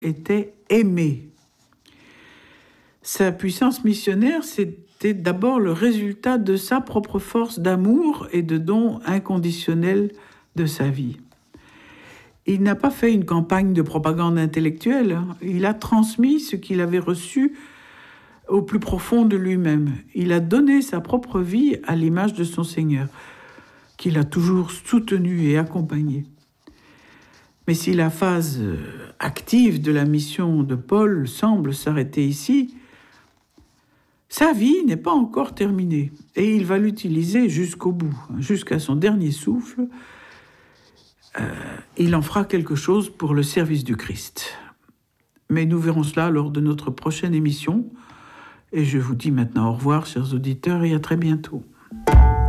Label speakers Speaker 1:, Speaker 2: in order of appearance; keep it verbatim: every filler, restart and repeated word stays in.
Speaker 1: était aimer. Sa puissance missionnaire, c'était d'abord le résultat de sa propre force d'amour et de don inconditionnel de sa vie. Il n'a pas fait une campagne de propagande intellectuelle, il a transmis ce qu'il avait reçu au plus profond de lui-même. Il a donné sa propre vie à l'image de son Seigneur, qu'il a toujours soutenu et accompagné. Mais si la phase active de la mission de Paul semble s'arrêter ici, sa vie n'est pas encore terminée et il va l'utiliser jusqu'au bout, jusqu'à son dernier souffle. Euh, il en fera quelque chose pour le service du Christ. Mais nous verrons cela lors de notre prochaine émission. Et je vous dis maintenant au revoir, chers auditeurs, et à très bientôt.